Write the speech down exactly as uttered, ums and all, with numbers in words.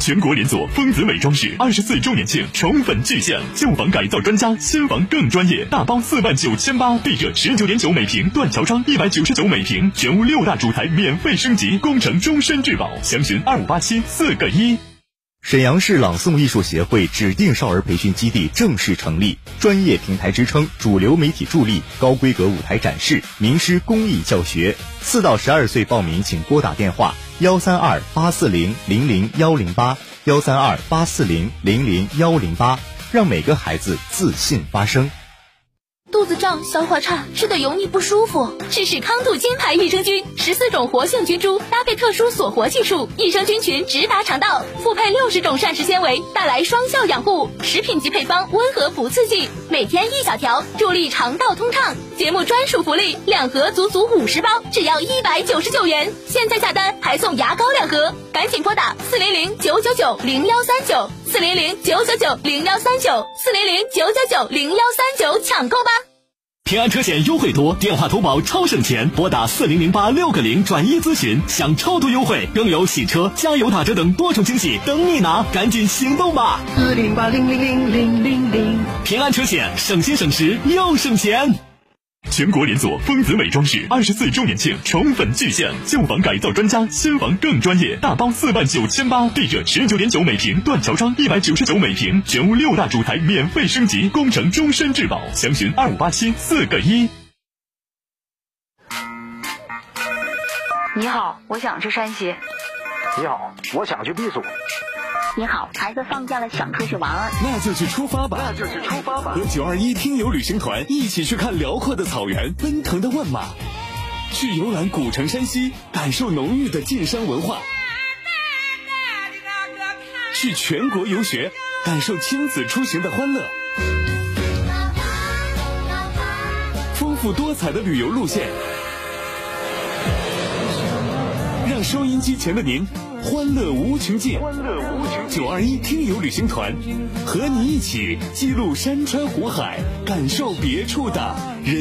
全国连锁丰子美装饰二十四周年庆宠粉巨献，旧房改造专家，新房更专业，大包四万九千八，地热十九点九每平，断桥窗一百九十九每平，全屋六大主材免费升级，工程终身质保，详询二五八七四个一。 沈阳市朗诵艺术协会指定少儿培训基地正式成立，专业平台支撑，主流媒体助力，高规格舞台展示，名师公益教学。四到十二岁报名请拨打电话幺三二八四零零零幺零八幺三二八四零零零幺零八，让每个孩子自信发声。 肚子胀、消化差、吃的油腻不舒服，试试康度金牌益生菌，十四种活性菌株搭配特殊锁活技术，益生菌群直达肠道，复配六十种膳食纤维，带来双效养护。食品级配方，温和不刺激，每天一小条，助力肠道通畅。节目专属福利，两盒足足五十包，只要一百九十九元。现在下单还送牙膏两盒，赶紧拨打四零零九九九零幺三九四零零九九九零幺三九四零零九九九零幺三九抢购吧。 平安车险优惠多，电话投保超省钱，拨打四零零八六个零转一咨询，享超多优惠，更有洗车、加油打折等多重惊喜等你拿，赶紧行动吧！ 四零八零零零零零零， 平安车险，省心省时又省钱。 全国连锁丰子美装饰二十四周年庆宠粉巨献，旧房改造专家，新房更专业，大包四万九千八，地热十九点九每平，断桥窗一百九十九每平，全屋六大主材免费升级，工程终身质保，详询二五八七四个一。 你好，我想去山西。 你好，我想去避暑。 你好，孩子放假了想出去玩儿， 那就去出发吧， 那就去出发吧。 和九二一听友旅行团一起去看辽阔的草原、奔腾的万马，去游览古城山西，感受浓郁的晋商文化，去全国游学，感受亲子出行的欢乐，丰富多彩的旅游路线，让收音机前的您欢乐无穷尽。 欢乐无穷尽。 九二一听友旅行团和你一起记录山川湖海，感受别处的人